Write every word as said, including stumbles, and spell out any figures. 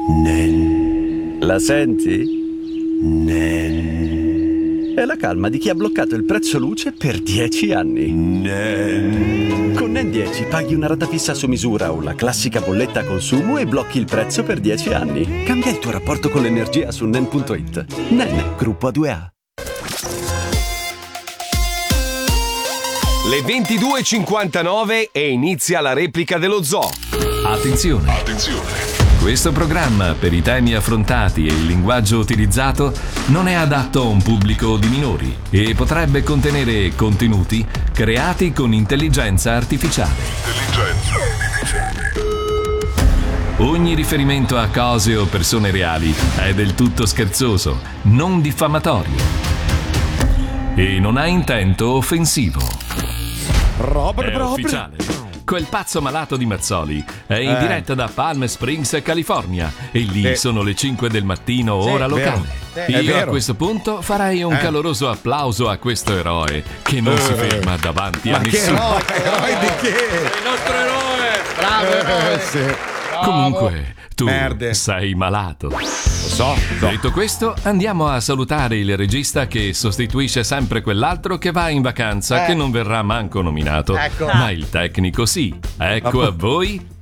Nen. La senti? Nen. È la calma di chi ha bloccato il prezzo luce per dieci anni. Nen. Con Nen dieci paghi una rata fissa su misura o la classica bolletta a consumo e blocchi il prezzo per dieci anni. Cambia il tuo rapporto con l'energia su nen punto it. Nen, gruppo A due A. Le ventidue e cinquantanove e inizia la replica dello zoo. Attenzione! Attenzione! Questo programma, per i temi affrontati e il linguaggio utilizzato, non è adatto a un pubblico di minori e potrebbe contenere contenuti creati con intelligenza artificiale. Intelligenza artificiale. Ogni riferimento a cose o persone reali è del tutto scherzoso, non diffamatorio e non ha intento offensivo. Robert, È Robert. ufficiale. Quel pazzo malato di Mazzoli è in Eh. diretta da Palm Springs, California, e lì Sì. sono le cinque del mattino, Sì, ora vero. locale. Sì, è Io a vero. questo punto farei un Eh. caloroso applauso a questo eroe che non si Eh. ferma davanti Ma a che nessuno. eroe, eroe di che? Il nostro eroe! Bravo Eh, eroe! sì. Comunque, tu Merde. sei malato. Lo so, so. Detto questo, andiamo a salutare il regista che sostituisce sempre quell'altro che va in vacanza, Eh. che non verrà manco nominato. Ecco. Ma il tecnico sì. Ecco a voi